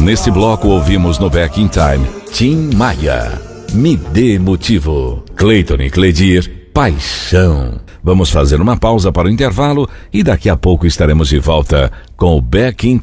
Nesse bloco ouvimos no Back in Time, Tim Maia, Me Dê Motivo. Cleiton e Cledir, Paixão. Vamos fazer uma pausa para o intervalo e daqui a pouco estaremos de volta com o Back in Time.